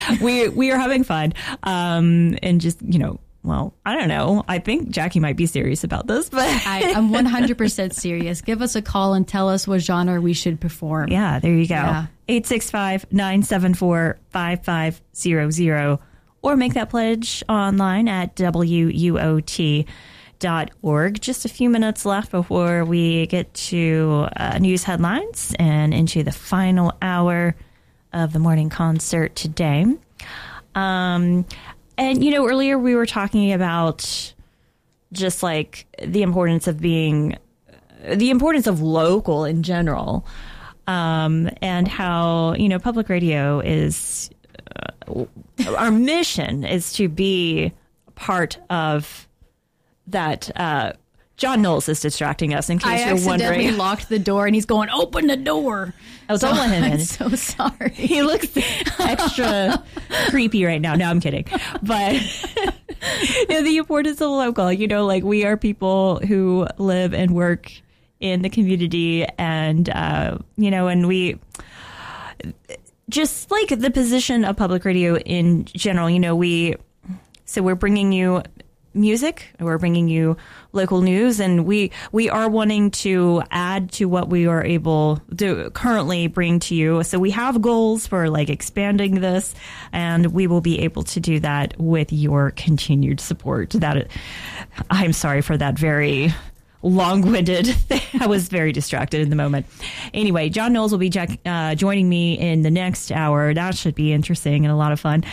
we are having fun. And just, well, I don't know. I think Jackie might be serious about this, but I'm 100% serious. Give us a call and tell us what genre we should perform. Yeah, there you go. Yeah. 865-974-5500, or make that pledge online at WUOT.org. Just a few minutes left before we get to news headlines and into the final hour of the morning concert today. And, earlier we were talking about just like the importance of local in general, and how, public radio is, our mission is to be part of that. John Knowles is distracting us in case you're wondering. I accidentally locked the door and he's going, open the door. Oh, don't let him in. I'm so sorry. He looks extra creepy right now. No, I'm kidding. But the importance of local, we are people who live and work in the community, and, and we just like the position of public radio in general, so we're bringing you music, we're bringing you local news, and we are wanting to add to what we are able to currently bring to you. So we have goals for expanding this, and we will be able to do that with your continued support. I'm sorry for that very long-winded thing. I was very distracted in the moment. Anyway, John Knowles will be joining me in the next hour. That should be interesting and a lot of fun.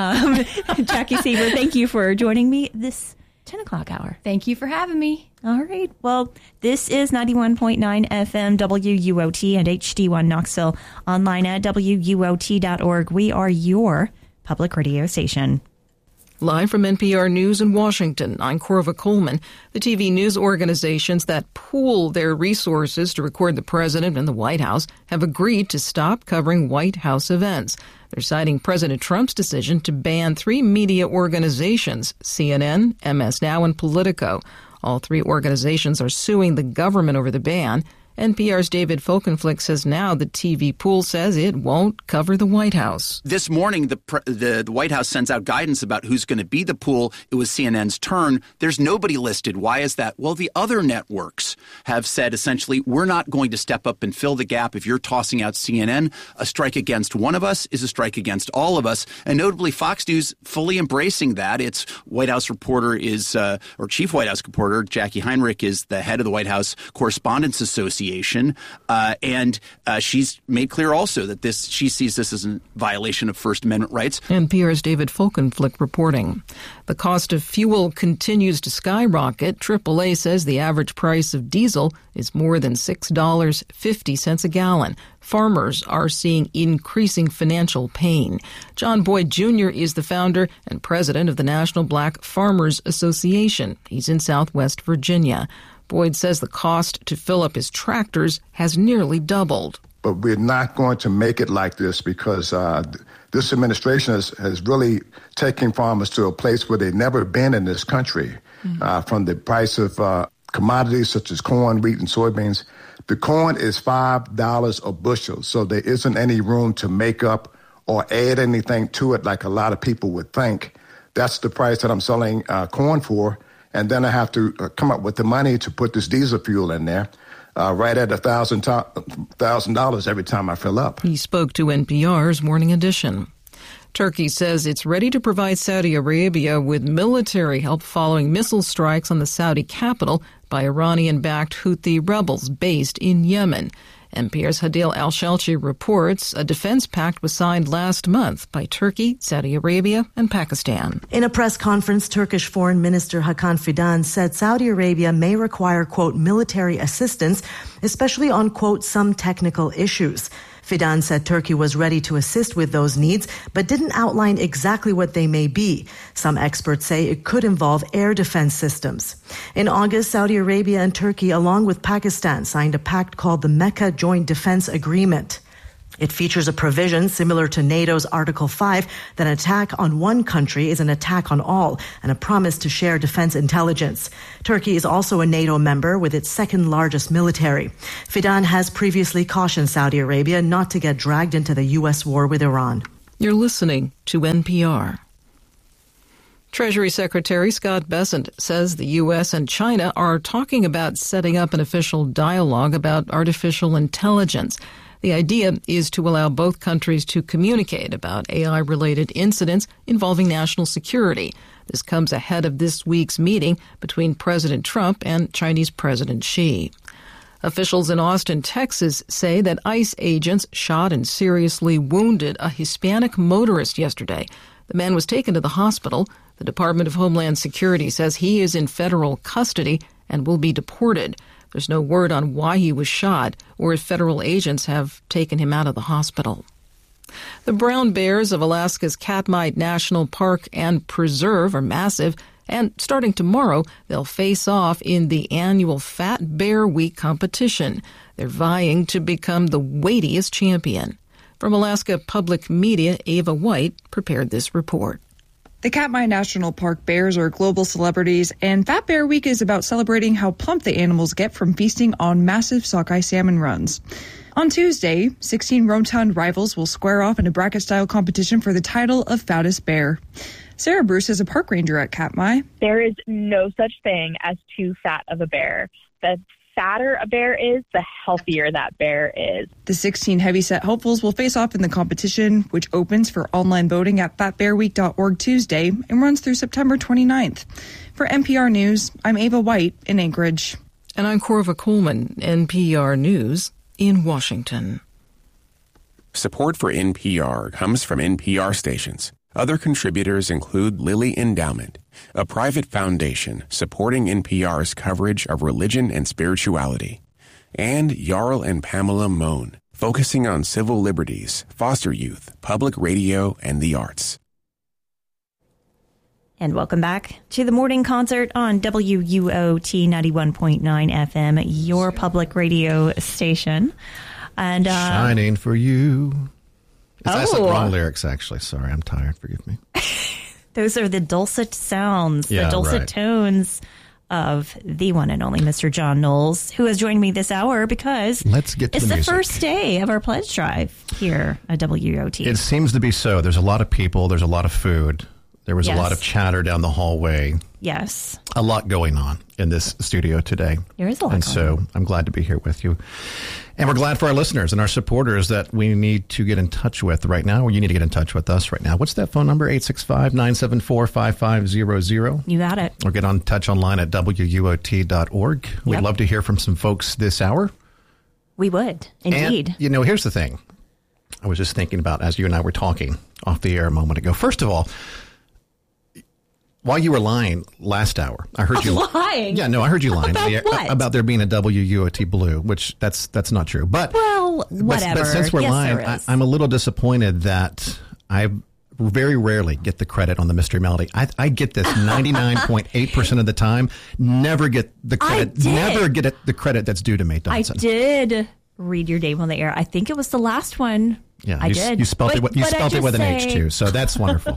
Jackie Seaver, thank you for joining me this 10 o'clock hour. Thank you for having me. All right. Well, this is 91.9 FM WUOT and HD1 Knoxville, online at WUOT.org. We are your public radio station. Live from NPR News in Washington, I'm Corva Coleman. The TV news organizations that pool their resources to record the president and the White House have agreed to stop covering White House events. They're citing President Trump's decision to ban 3 media organizations, CNN, MS Now, and Politico. All 3 organizations are suing the government over the ban. NPR's David Folkenflik says now the TV pool says it won't cover the White House. This morning, the White House sends out guidance about who's going to be the pool. It was CNN's turn. There's nobody listed. Why is that? Well, the other networks have said essentially, we're not going to step up and fill the gap. If you're tossing out CNN, a strike against one of us is a strike against all of us. And notably, Fox News fully embracing that. Its White House reporter is, or chief White House reporter, Jackie Heinrich, is the head of the White House Correspondents Association. And she's made clear also that she sees this as a violation of First Amendment rights. NPR's David Folkenflik reporting. The cost of fuel continues to skyrocket. AAA says the average price of diesel is more than $6.50 a gallon. Farmers are seeing increasing financial pain. John Boyd Jr. is the founder and president of the National Black Farmers Association. He's in Southwest Virginia. Boyd says the cost to fill up his tractors has nearly doubled. But we're not going to make it like this because this administration has really taken farmers to a place where they've never been in this country. From the price of commodities such as corn, wheat, and soybeans. The corn is $5 a bushel, so there isn't any room to make up or add anything to it like a lot of people would think. That's the price that I'm selling corn for. And then I have to come up with the money to put this diesel fuel in there, right at $1,000 every time I fill up. He spoke to NPR's Morning Edition. Turkey says it's ready to provide Saudi Arabia with military help following missile strikes on the Saudi capital by Iranian-backed Houthi rebels based in Yemen. NPR's Hadil Al-Shalchi reports a defense pact was signed last month by Turkey, Saudi Arabia, and Pakistan. In a press conference, Turkish Foreign Minister Hakan Fidan said Saudi Arabia may require, quote, military assistance, especially on, quote, some technical issues. Fidan said Turkey was ready to assist with those needs, but didn't outline exactly what they may be. Some experts say it could involve air defense systems. In August, Saudi Arabia and Turkey, along with Pakistan, signed a pact called the Mecca Joint Defense Agreement. It features a provision similar to NATO's Article 5 that an attack on one country is an attack on all, and a promise to share defense intelligence. Turkey is also a NATO member with its second largest military. Fidan has previously cautioned Saudi Arabia not to get dragged into the U.S. war with Iran. You're listening to NPR. Treasury Secretary Scott Bessent says the U.S. and China are talking about setting up an official dialogue about artificial intelligence. The idea is to allow both countries to communicate about AI-related incidents involving national security. This comes ahead of this week's meeting between President Trump and Chinese President Xi. Officials in Austin, Texas, say that ICE agents shot and seriously wounded a Hispanic motorist yesterday. The man was taken to the hospital. The Department of Homeland Security says he is in federal custody and will be deported. There's no word on why he was shot or if federal agents have taken him out of the hospital. The brown bears of Alaska's Katmai National Park and Preserve are massive, and starting tomorrow, they'll face off in the annual Fat Bear Week competition. They're vying to become the weightiest champion. From Alaska Public Media, Ava White prepared this report. The Katmai National Park bears are global celebrities, and Fat Bear Week is about celebrating how plump the animals get from feasting on massive sockeye salmon runs. On Tuesday, 16 Round rivals will square off in a bracket-style competition for the title of fattest bear. Sarah Bruce is a park ranger at Katmai. There is no such thing as too fat of a bear. The fatter a bear is, the healthier that bear is. The 16 heavyset hopefuls will face off in the competition, which opens for online voting at fatbearweek.org Tuesday and runs through September 29th. For NPR News, I'm Ava White in Anchorage. And I'm Corva Coleman, NPR News in Washington. Support for NPR comes from NPR stations. Other contributors include Lilly Endowment, a private foundation supporting NPR's coverage of religion and spirituality, and Jarl and Pamela Mohn, focusing on civil liberties, foster youth, public radio, and the arts. And welcome back to the morning concert on WUOT 91.9 FM, your public radio station. And Shining for You. I said wrong lyrics, actually. Sorry, I'm tired. Forgive me. Those are the dulcet sounds, the dulcet tones of the one and only Mr. John Knowles, who has joined me this hour because it's the first day of our pledge drive here at WUOT. It seems to be so. There's a lot of people. There's a lot of food. There was a lot of chatter down the hallway. Yes. A lot going on in this studio today. There is a lot and going so on. I'm glad to be here with you. And we're glad for our listeners and our supporters that we need to get in touch with right now, or you need to get in touch with us right now. What's that phone number? 865-974-5500. You got it. Or get in touch online at WUOT.org. We'd love to hear from some folks this hour. We would, indeed. And, here's the thing. I was just thinking about, as you and I were talking off the air a moment ago. First of all, while you were lying last hour, I heard you lying. Yeah, no, I heard you lying about what? About there being a WUOT Blue, which that's not true. But whatever. But since we're lying, I'm a little disappointed that I very rarely get the credit on the Mystery Melody. I get this 99.8% of the time. Never get the credit. Never get the credit that's due to me, Dodson. I did read your name on the air. I think it was the last one. Yeah, I did. You spelled it with an H too, so that's wonderful.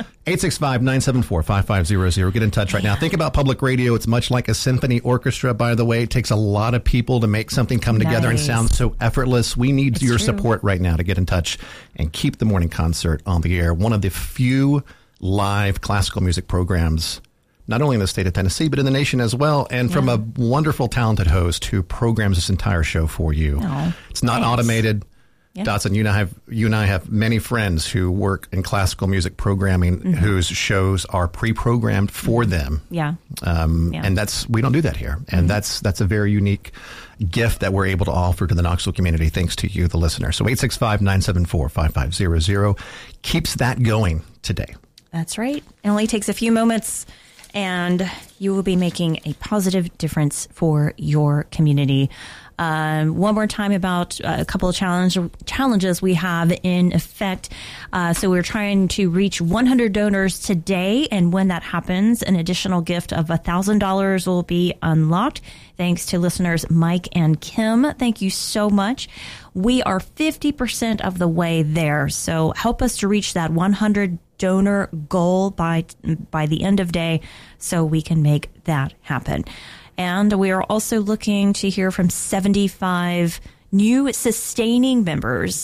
865-974-5500. Get in touch right now. Think about public radio. It's much like a symphony orchestra, by the way. It takes a lot of people to make something come together and sound so effortless. We need your support right now to get in touch and keep the morning concert on the air. One of the few live classical music programs, not only in the state of Tennessee, but in the nation as well. And from a wonderful, talented host who programs this entire show for you. It's not automated. Yeah. Dotson, you and I have many friends who work in classical music programming whose shows are pre-programmed for them. And we don't do that here. And that's a very unique gift that we're able to offer to the Knoxville community thanks to you, the listener. So 865-974-5500 keeps that going today. That's right. It only takes a few moments and you will be making a positive difference for your community. One more time about a couple of challenges we have in effect. So we're trying to reach 100 donors today. And when that happens, an additional gift of $1,000 will be unlocked. Thanks to listeners Mike and Kim. Thank you so much. We are 50% of the way there. So help us to reach that 100 donor goal by the end of day so we can make that happen. And we are also looking to hear from 75 new sustaining members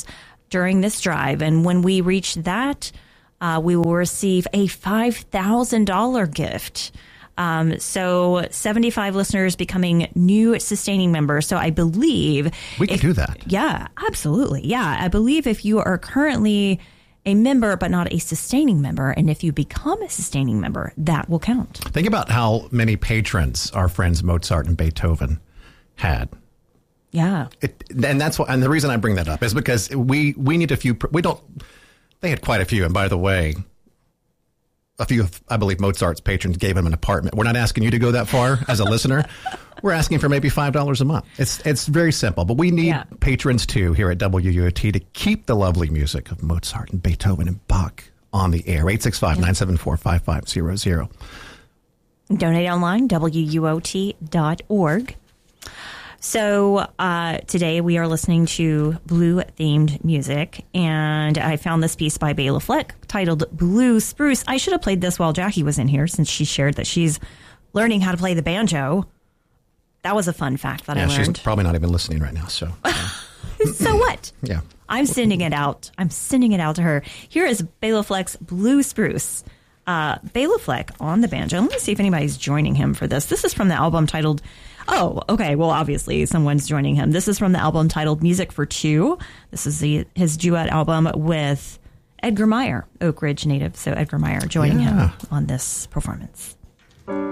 during this drive. And when we reach that, we will receive a $5,000 gift. So 75 listeners becoming new sustaining members. So I believe we can do that. Yeah, absolutely. Yeah. I believe if you are currently a member, but not a sustaining member, and if you become a sustaining member, that will count. Think about how many patrons our friends Mozart and Beethoven had. Yeah. And that's what, and the reason I bring that up is because we need a few, they had quite a few. And by the way, a few of, I believe, Mozart's patrons gave him an apartment. We're not asking you to go that far as a listener. We're asking for maybe $5 a month. It's very simple, but we need patrons too here at WUOT to keep the lovely music of Mozart and Beethoven and Bach on the air. 865-974-5500. Donate online, WUOT.org. So today we are listening to blue-themed music, and I found this piece by Bela Fleck titled Blue Spruce. I should have played this while Jackie was in here, since she shared that she's learning how to play the banjo. That was a fun fact that I learned. She's probably not even listening right now, so. So what? Yeah. I'm sending it out. I'm sending it out to her. Here is Bela Fleck's Blue Spruce. Bela Fleck on the banjo. Let me see if anybody's joining him for this. This is from the album titled... Oh, okay. Well, obviously, someone's joining him. This is from the album titled Music for Two. This is his duet album with Edgar Meyer, Oak Ridge native. So Edgar Meyer joining him on this performance.